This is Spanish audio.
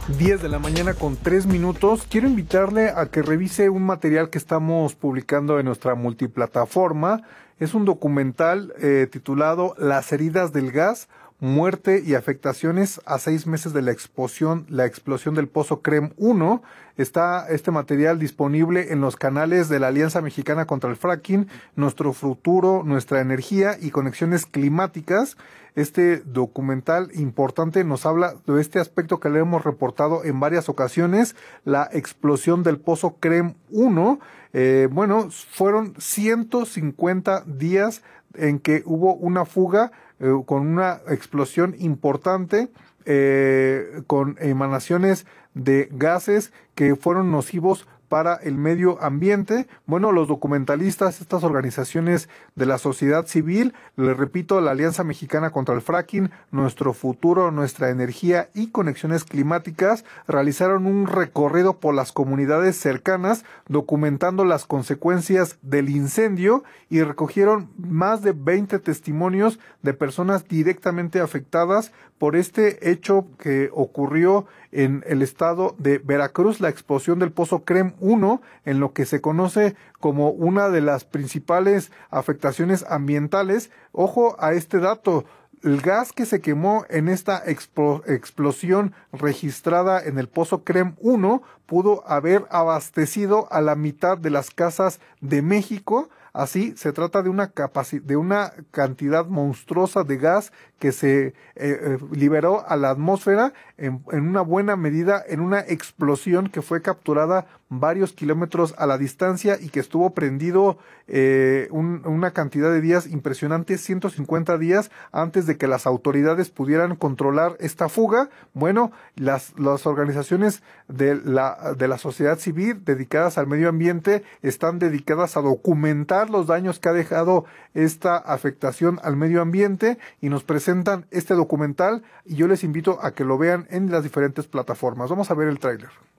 10 de la mañana con 3 minutos. Quiero invitarle a que revise un material que estamos publicando en nuestra multiplataforma. Es un documental titulado Las heridas del gas, muerte y afectaciones a 6 meses de la explosión del Pozo CREM 1. Está este material disponible en los canales de la Alianza Mexicana contra el Fracking, Nuestro Futuro, Nuestra Energía y Conexiones Climáticas. Este documental importante nos habla de este aspecto que le hemos reportado en varias ocasiones, la explosión del Pozo CREM 1. Fueron 150 días en que hubo una fuga con una explosión importante, con emanaciones de gases que fueron nocivos para el medio ambiente. Bueno, los documentalistas, estas organizaciones de la sociedad civil, les repito, la Alianza Mexicana contra el Fracking, Nuestro Futuro, Nuestra Energía y Conexiones Climáticas, realizaron un recorrido por las comunidades cercanas, documentando las consecuencias del incendio y recogieron más de 20 testimonios de personas directamente afectadas por este hecho que ocurrió en el estado de Veracruz, la explosión del Pozo CREM 1, en lo que se conoce como una de las principales afectaciones ambientales. Ojo a este dato: el gas que se quemó en esta explosión registrada en el Pozo CREM 1 pudo haber abastecido a la mitad de las casas de México. Así, se trata de una cantidad monstruosa de gas que se liberó a la atmósfera en una buena medida en una explosión que fue capturada varios kilómetros a la distancia y que estuvo prendido una cantidad de días impresionante, 150 días antes de que las autoridades pudieran controlar esta fuga. Bueno, las organizaciones de la sociedad civil dedicadas al medio ambiente están dedicadas a documentar los daños que ha dejado esta afectación al medio ambiente y nos presentan este documental, y yo les invito a que lo vean en las diferentes plataformas. Vamos a ver el tráiler.